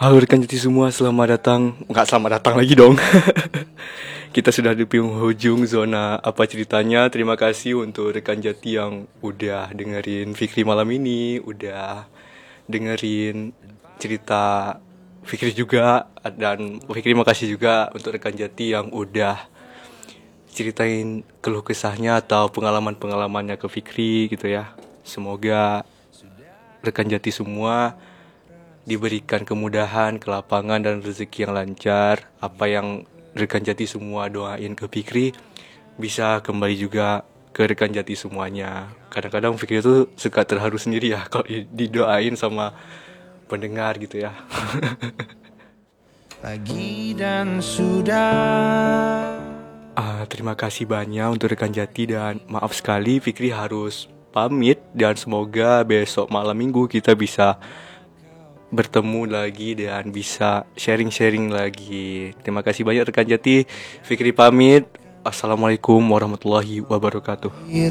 Halo rekan Jati semua, selamat datang. Nggak selamat datang lagi dong. Kita sudah di penghujung zona apa ceritanya. Terima kasih untuk rekan Jati yang udah dengerin Fikri malam ini, udah dengerin cerita Fikri juga. Dan Fikri makasih juga untuk rekan Jati yang udah ceritain keluh kesahnya atau pengalaman-pengalamannya ke Fikri gitu ya. Semoga rekan Jati semua diberikan kemudahan, kelapangan dan rezeki yang lancar. Apa yang rekan Jati semua doain ke Fikri bisa kembali juga ke rekan Jati semuanya. Kadang-kadang Fikri itu suka terharu sendiri ya kalau didoain sama pendengar gitu ya. Pagi dan sudah. Terima kasih banyak untuk rekan Jati dan maaf sekali Fikri harus pamit dan semoga besok malam minggu kita bisa bertemu lagi dan bisa sharing-sharing lagi. Terima kasih banyak rekan Jati. Fikri pamit. Assalamualaikum warahmatullahi wabarakatuh.